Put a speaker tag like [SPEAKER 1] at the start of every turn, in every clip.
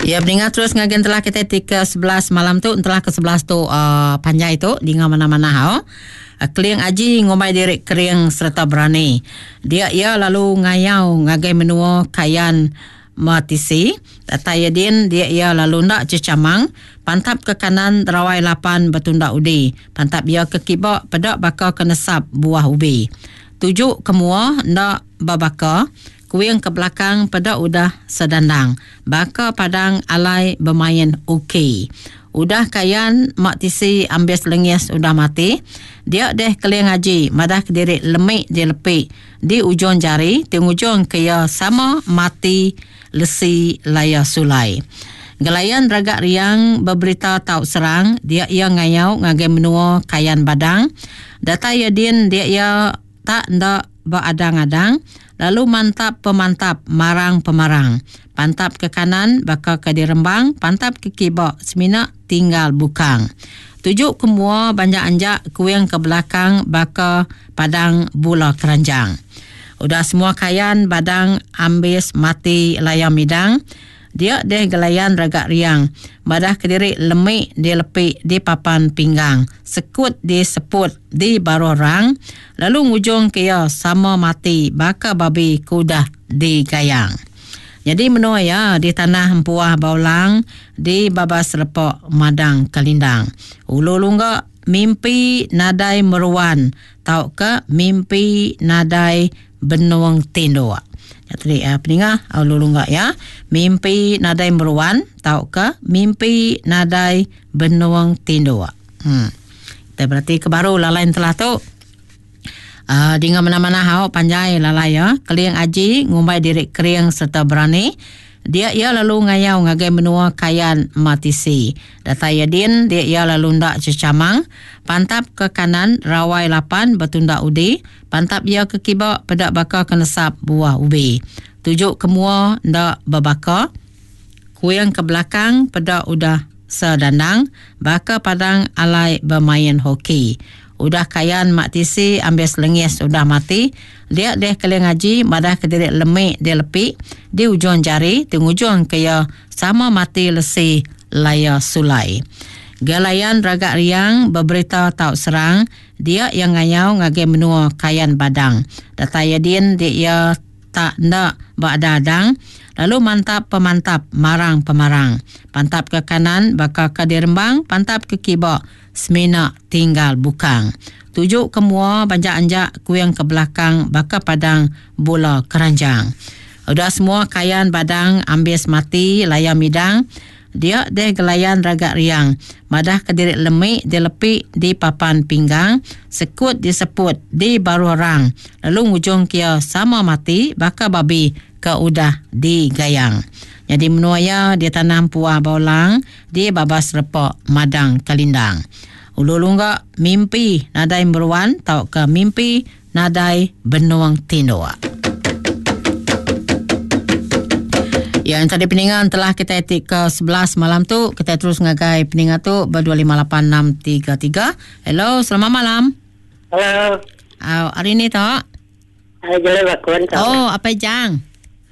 [SPEAKER 1] Ya, pendengar terus ngagen telah kita ke 11 malam tu, telah ke 11 tu panjai tu di mana-mana hao. Kliang aji ngomai direk kriang serta berani. Dia lalu ngayau ngagai menua kayan matisi. Tayadin dia lalu ndak cecamang. Pantap ke kanan rawai lapan betunda udi. Pantap ia ke kibak pedak bakal kenesap buah ubi. Tujuk kemua ndak babaka. Kuing ke belakang pada udah sedandang. Baka padang alai bermain okey. Udah kayan mak tisi ambis lengis udah mati. Dia deh keliang haji. Madah kediri lemik dia lepik. Di ujung jari. Di ujung kaya sama mati lesi laya sulai. Gelayan ragak riang berberita tau serang. Dia ngayau ngagai menua kayan badang. Data yadin dia tak ndak beradang-adang. Lalu mantap pemantap, marang pemarang. Pantap ke kanan, bakal ke dirembang. Pantap ke kibak, semina tinggal bukang. Tujuk kemua banjak-anjak, kuing ke belakang, bakal padang bula keranjang. Udah semua kayan, badang, ambis, mati, layam midang. Dia deh gelayan ragak riang. Badah kediri lemik di lepik di papan pinggang. Sekut di seput di baru orang. Lalu ngujung kaya sama mati baka babi kudah di gayang. Jadi menua ya di tanah empuah baulang di babas repok madang kalindang. Ulu lungga mimpi nadai meruan. Tahu ke mimpi nadai benuang tindoa. Jadi peningah ulu enggak ya. Mimpi nadai meruan, tahu ke? Mimpi nadai benuang tindoa. Kita berarti kebaru lalain telah tu. Di mana-mana hao panjai lalai ya. Keliang aji ngumbai diri kriang serta berani. Dia lalu ngayau ngagai menua kayan matisi. Data yadin dia lalu ndak cecamang. Pantap ke kanan rawai lapan betunda udi. Pantap ia ke kibak pedak bakal kenesap buah ubi. Tujuk kemua ndak babaka. Kuing ke belakang pedak udah sedandang. Baka padang alai bermain hoki. Udah kayan mak tisi ambis lengis udah mati. Dia deh keliang haji madah kediri lemik dia lepik. Di ujung jari, di ujung kaya sama mati lesi laya sulai. Gelayan ragak riang berberita tau serang. Dia yang ngayau ngagai menua kayan badang. Data yadin dia tak ndak beradang. Lalu mantap pemantap, marang pemarang. Pantap ke kanan, bakal ke dirembang. Pantap ke kibak, semina tinggal bukang. Tujuk kemua banjak-anjak, kuing ke belakang, bakal padang bola keranjang. Udah semua kayan badang, ambis mati, layam midang. Dia deh gelayan ragak riang. Madah kediri lemik, di lepik, di papan pinggang. Sekut diseput, di baru orang. Lalu ngujung kia sama mati, bakal babi ke udah di gayang. Jadi menuaya di tanam puah baulang, di babas repok madang kalindang. Ulu-ulungga mimpi nadai meruan, tau ke mimpi nadai benuang tindoa. Ya, yang tadi peningan telah kita etik ke 11 malam tu. Kita terus ngagai peningan tu ber258633. Hello, selamat malam.
[SPEAKER 2] Halo.
[SPEAKER 1] Hari ni tak?
[SPEAKER 2] Hari jale bakun tak.
[SPEAKER 1] Oh, apa jang?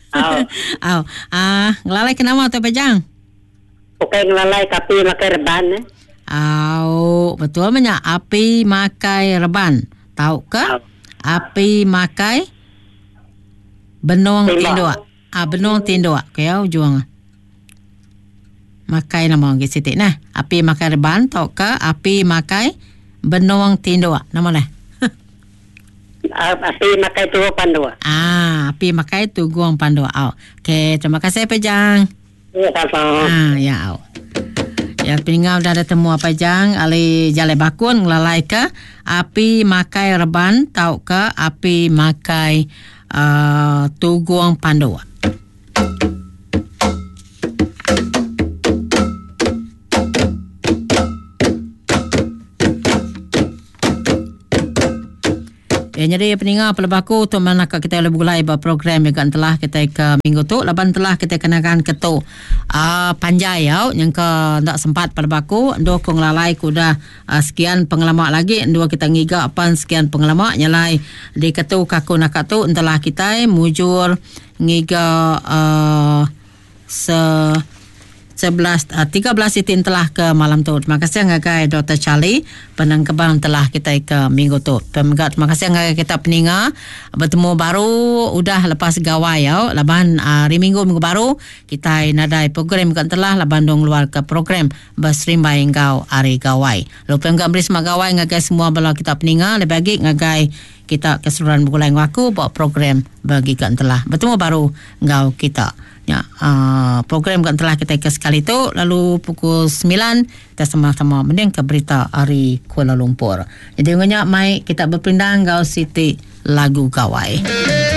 [SPEAKER 1] Ngelalai kenapa tu apa jang?
[SPEAKER 2] Bukan ngelalai tapi makai reban.
[SPEAKER 1] Betul banyak api makai reban. Tahu ke? Api makai benuang tindoa. Benuang tindoa. Kaya ujung. Makai nama orang sitik nah. Api makai reban. Tahu ke? Api makai benuang tindoa. Nama lah.
[SPEAKER 2] Api makai tuguang pandua.
[SPEAKER 1] Api makai tuguang pandua. Okey, terima kasih Pejang.
[SPEAKER 2] Ya, sama.
[SPEAKER 1] Ya. Ya, peninggal dah ada temu apa jang ali jale bakun ngelalai ke api makai reban, tahu ke api makai tuguang pandua. Ya, jadi peninggal pelebaku tu mana kita boleh mulai program yang telah kita ke minggu tu. Laban telah kita kenakan ketu panjai yang ke tak sempat pelebaku. Ndo ko ngelalai kuda sekian pengalaman lagi. Ndo kita ngiga apa sekian pengalaman nyalai di ketu kaku nak tu telah kita mujur ngiga 13 sitin telah ke malam tu. Terima kasih ngagai Dr. Charlie penangkebang telah kita ke minggu tu. Terima kasih ngagai kita peninga bertemu baru udah lepas gawai ya. Laban hari minggu baru kita nadai program kan telah laban dong luar ke program bersrimbai engkau hari gawai. Lupa enggak beri semak gawai ngagai semua bala kita peninga lebih lagi ngagai kita keseluruhan buku lain waku buat program bagi kan telah bertemu baru engkau kita. Ya, program kan telah kita ke sekali tu lalu pukul 9 kita sama-sama mending ke berita hari Kuala Lumpur. Jadi nganya mai kita berpindah ngau Siti lagu gawai.